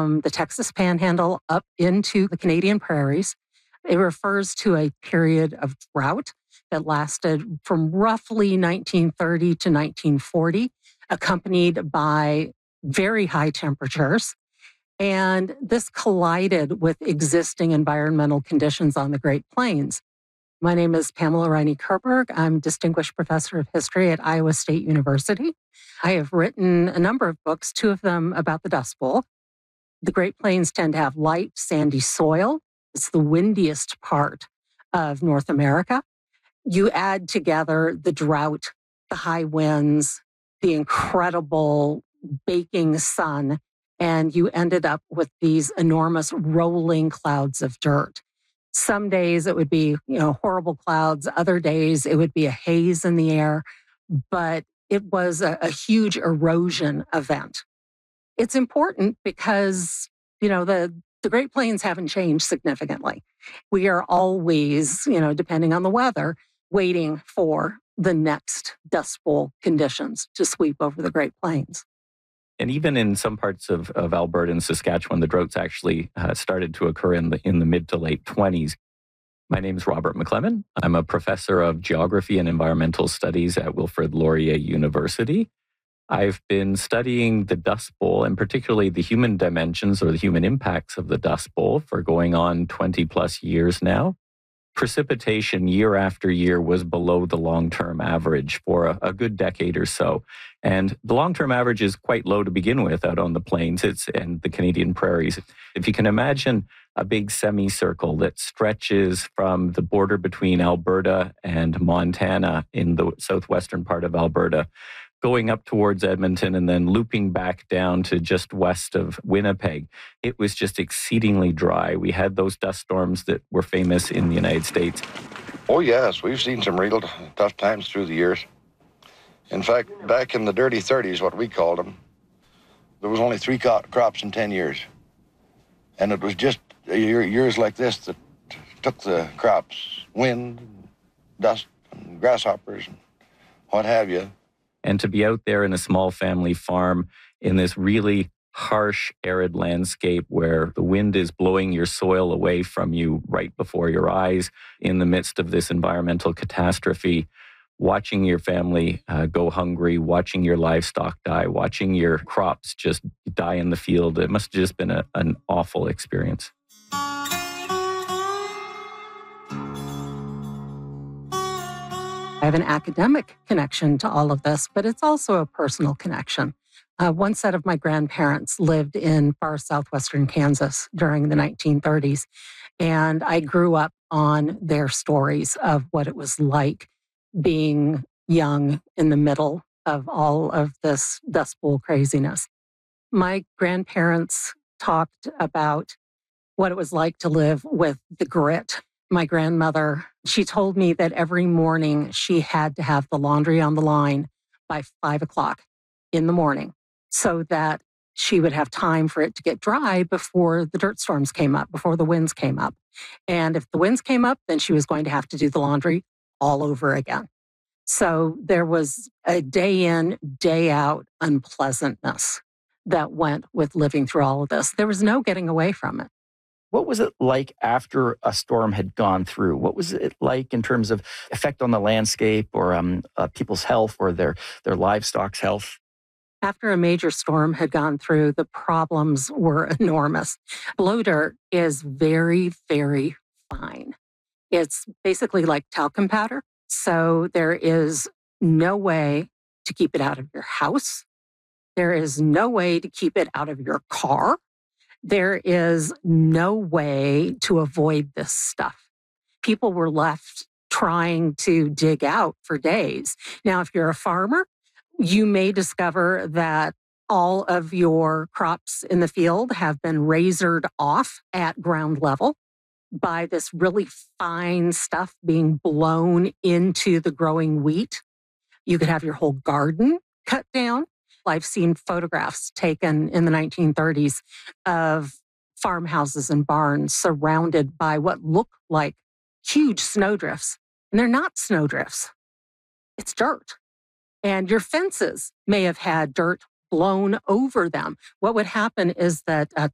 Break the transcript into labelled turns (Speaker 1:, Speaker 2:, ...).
Speaker 1: from the Texas Panhandle up into the Canadian prairies. It refers to a period of drought that lasted from roughly 1930 to 1940, accompanied by very high temperatures. And this collided with existing environmental conditions on the Great Plains. My name is Pamela Riney Kerberg. I'm Distinguished Professor of History at Iowa State University. I have written a number of books, two of them about the Dust Bowl. The Great Plains tend to have light, sandy soil. It's the windiest part of North America. You add together the drought, the high winds, the incredible baking sun, and you ended up with these enormous rolling clouds of dirt. Some days it would be, horrible clouds. Other days it would be a haze in the air, but it was a huge erosion event. It's important because, the Great Plains haven't changed significantly. We are always, depending on the weather, waiting for the next Dust Bowl conditions to sweep over the Great Plains.
Speaker 2: And even in some parts of Alberta and Saskatchewan, the droughts actually started to occur in the mid to late 20s. My name is Robert McClellan. I'm a professor of geography and environmental studies at Wilfrid Laurier University. I've been studying the Dust Bowl and particularly the human dimensions or the human impacts of the Dust Bowl for going on 20 plus years now. Precipitation year after year was below the long-term average for a good decade or so. And the long-term average is quite low to begin with out on the plains and the Canadian prairies. If you can imagine a big semicircle that stretches from the border between Alberta and Montana in the southwestern part of Alberta, going up towards Edmonton and then looping back down to just west of Winnipeg. It was just exceedingly dry. We had those dust storms that were famous in the United States.
Speaker 3: Oh, yes. We've seen some real tough times through the years. In fact, back in the dirty 30s, what we called them, there was only 3 crops in 10 years. And it was just years like this that took the crops, wind, dust, and grasshoppers, and what have you.
Speaker 2: And to be out there in a small family farm in this really harsh, arid landscape where the wind is blowing your soil away from you right before your eyes in the midst of this environmental catastrophe, watching your family go hungry, watching your livestock die, watching your crops just die in the field. It must have just been an awful experience.
Speaker 1: I have an academic connection to all of this, but it's also a personal connection. One set of my grandparents lived in far southwestern Kansas during the 1930s, and I grew up on their stories of what it was like being young in the middle of all of this Dust Bowl craziness. My grandparents talked about what it was like to live with the grit. My grandmother, she told me that every morning she had to have the laundry on the line by 5 o'clock in the morning so that she would have time for it to get dry before the dirt storms came up, before the winds came up. And if the winds came up, then she was going to have to do the laundry all over again. So there was a day in, day out unpleasantness that went with living through all of this. There was no getting away from it.
Speaker 4: What was it like after a storm had gone through? What was it like in terms of effect on the landscape or people's health or their livestock's health?
Speaker 1: After a major storm had gone through, the problems were enormous. Blow dirt is very, very fine. It's basically like talcum powder. So there is no way to keep it out of your house. There is no way to keep it out of your car. There is no way to avoid this stuff. People were left trying to dig out for days. Now, if you're a farmer, you may discover that all of your crops in the field have been razored off at ground level by this really fine stuff being blown into the growing wheat. You could have your whole garden cut down. I've seen photographs taken in the 1930s of farmhouses and barns surrounded by what look like huge snowdrifts. And they're not snowdrifts. It's dirt. And your fences may have had dirt blown over them. What would happen is that